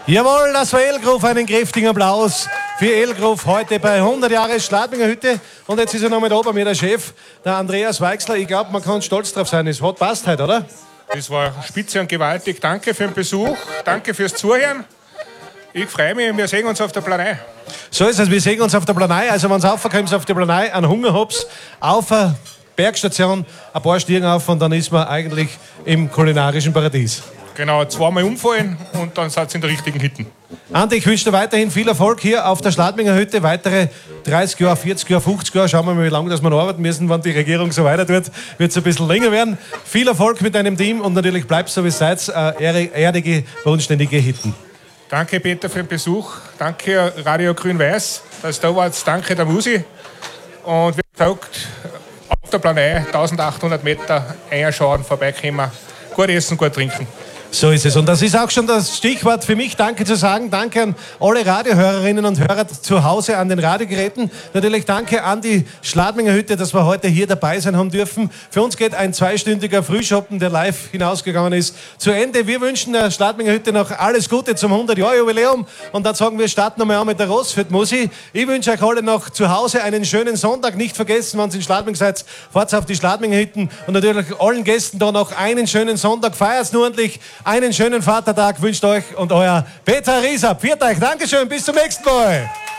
Jawohl, das war Elgruf, einen kräftigen Applaus für Elgruf heute bei 100 Jahre Schladminger Hütte. Und jetzt ist er noch mit oben, mir der Chef, der Andreas Weixler. Ich glaube, man kann stolz drauf sein. Es hat passt heute, oder? Das war spitze und gewaltig. Danke für den Besuch, danke fürs Zuhören. Ich freue mich, wir sehen uns auf der Planei. So ist es, wir sehen uns auf der Planei. Also wenn es aufkommt auf die Planei, einen Hunger habt, auf eine Bergstation, ein paar Stiegen auf und dann ist man eigentlich im kulinarischen Paradies. Genau, zweimal umfallen und dann seid ihr in der richtigen Hitten. Andi, ich wünsche dir weiterhin viel Erfolg hier auf der Schladminger Hütte. Weitere 30 Jahre, 40 Jahre, 50 Jahre. Schauen wir mal, wie lange wir noch arbeiten müssen. Wenn die Regierung so weiter tut, wird es ein bisschen länger werden. Viel Erfolg mit deinem Team und natürlich bleibst so, wie es seid. Erdige, bodenständige Hitten. Danke, Peter, für den Besuch. Danke, Radio Grün-Weiß, dass du da warst. Danke, der Musi. Und wie gesagt, auf der Planei, 1800 Meter, einschauen, vorbeikommen, gut essen, gut trinken. So ist es. Und das ist auch schon das Stichwort für mich. Danke zu sagen. Danke an alle Radiohörerinnen und Hörer zu Hause an den Radiogeräten. Natürlich danke an die Schladminger Hütte, dass wir heute hier dabei sein haben dürfen. Für uns geht ein zweistündiger Frühschoppen, der live hinausgegangen ist, zu Ende. Wir wünschen der Schladminger Hütte noch alles Gute zum 100-Jahr-Jubiläum. Und dann sagen wir, starten nochmal an mit der Rossfeld-Musi. Ich wünsche euch alle noch zu Hause einen schönen Sonntag. Nicht vergessen, wenn ihr in Schladming seid, fahrt auf die Schladminger Hütten. Und natürlich allen Gästen da noch einen schönen Sonntag. Feiert's nur ordentlich. Einen schönen Vatertag wünscht euch und euer Peter Rieser. Pfiat euch, Dankeschön, bis zum nächsten Mal.